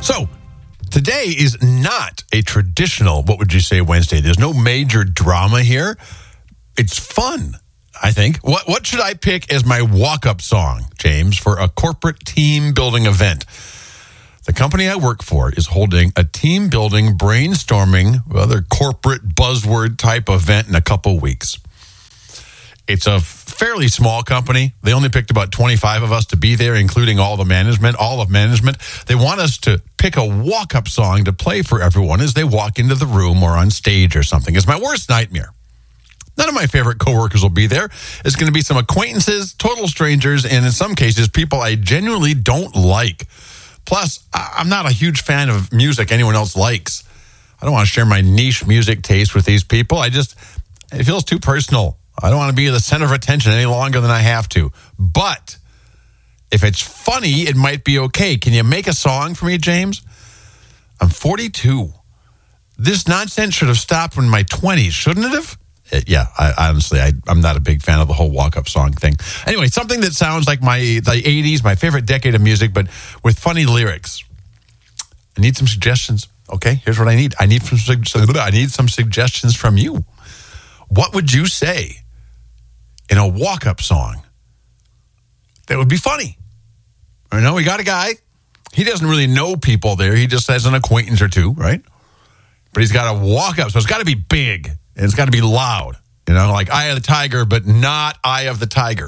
So, today is not a traditional, what would you say, Wednesday. There's no major drama here. It's fun, I think. What should I pick as my walk-up song, James, for a corporate team-building event? The company I work for is holding a team-building, brainstorming, other corporate buzzword type event in a couple weeks. It's a fairly small company. They only picked about 25 of us to be there, including all of management. They want us to pick a walk-up song to play for everyone as they walk into the room or on stage or something. It's my worst nightmare. None of my favorite coworkers will be there. It's going to be some acquaintances, total strangers, and in some cases, people I genuinely don't like. Plus, I'm not a huge fan of music anyone else likes. I don't want to share my niche music taste with these people. It feels too personal. I don't want to be the center of attention any longer than I have to. But if it's funny, it might be okay. Can you make a song for me, James? I'm 42. This nonsense should have stopped in my 20s, shouldn't it have? Honestly, I'm not a big fan of the whole walk-up song thing. Anyway, something that sounds like the 80s, my favorite decade of music, but with funny lyrics. I need some suggestions. Okay, here's what I need. I need some suggestions from you. What would you say in a walk-up song that would be funny? I know we got a guy. He doesn't really know people there. He just has an acquaintance or two, right? But he's got a walk-up, so it's got to be big. And it's got to be loud, like Eye of the Tiger, but not Eye of the Tiger.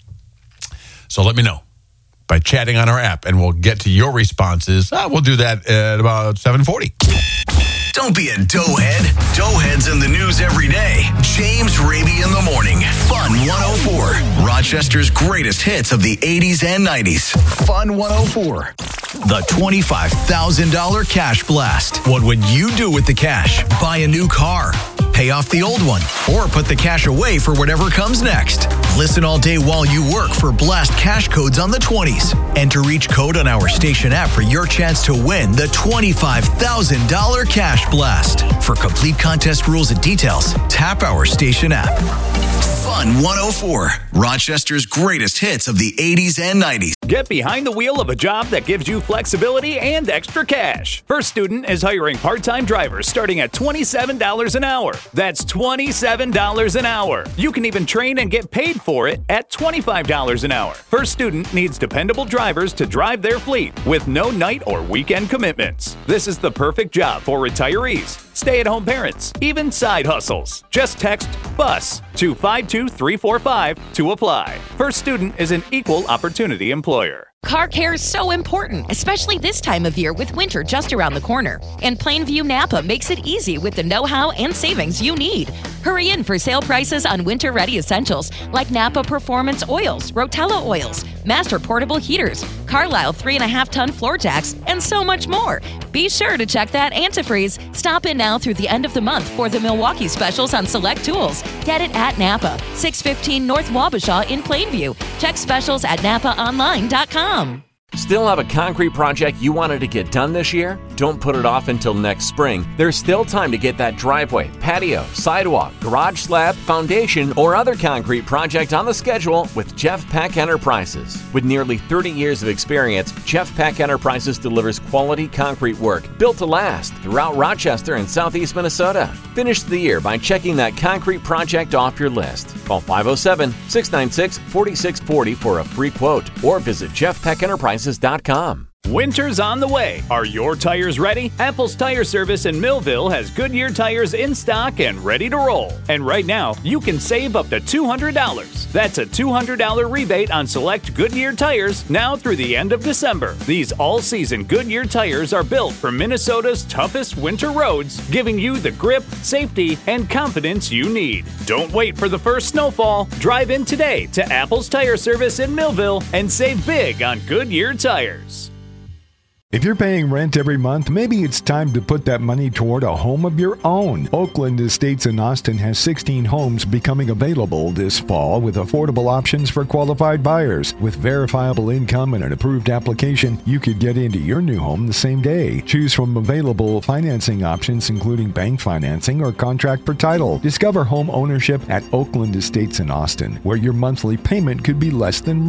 So let me know by chatting on our app, and we'll get to your responses. We'll do that at about 7:40. Don't be a doughhead. Doughheads in the news every day. James Raby in the morning. Fun 104. Rochester's greatest hits of the 80s and 90s. Fun 104. The $25,000 cash blast. What would you do with the cash? Buy a new car, pay off the old one, or put the cash away for whatever comes next. Listen all day while you work for Blast cash codes on the 20s. Enter each code on our station app for your chance to win the $25,000 cash blast. For complete contest rules and details, tap our station app. Fun 104. Rochester's greatest hits of the 80s and 90s. Get behind the wheel of a job that gives you flexibility and extra cash. First Student is hiring part-time drivers starting at $27 an hour. That's $27 an hour. You can even train and get paid for it at $25 an hour. First Student needs dependable drivers to drive their fleet with no night or weekend commitments. This is the perfect job for retirees, stay-at-home parents, even side hustles. Just text BUS to 52345 to apply. First Student is an equal opportunity employer. Car care is so important, especially this time of year with winter just around the corner. And Plainview Napa makes it easy with the know-how and savings you need. Hurry in for sale prices on winter-ready essentials like Napa Performance Oils, Rotella Oils, Master Portable Heaters, Carlisle 3.5-ton floor jacks, and so much more. Be sure to check that antifreeze. Stop in now through the end of the month for the Milwaukee specials on select tools. Get it at Napa, 615 North Wabasha in Plainview. Check specials at napaonline.com. Still have a concrete project you wanted to get done this year? Don't put it off until next spring. There's still time to get that driveway, patio, sidewalk, garage slab, foundation, or other concrete project on the schedule with Jeff Peck Enterprises. With nearly 30 years of experience, Jeff Peck Enterprises delivers quality concrete work built to last throughout Rochester and southeast Minnesota. Finish the year by checking that concrete project off your list. Call 507-696-4640 for a free quote or visit jeffpeckenterprises.com. Winter's on the way. Are your tires ready? Apple's Tire Service in Millville has Goodyear tires in stock and ready to roll. And right now, you can save up to $200. That's a $200 rebate on select Goodyear tires now through the end of December. These all-season Goodyear tires are built for Minnesota's toughest winter roads, giving you the grip, safety, and confidence you need. Don't wait for the first snowfall. Drive in today to Apple's Tire Service in Millville and save big on Goodyear tires. If you're paying rent every month, maybe it's time to put that money toward a home of your own. Oakland Estates in Austin has 16 homes becoming available this fall with affordable options for qualified buyers. With verifiable income and an approved application, you could get into your new home the same day. Choose from available financing options including bank financing or contract for title. Discover home ownership at Oakland Estates in Austin, where your monthly payment could be less than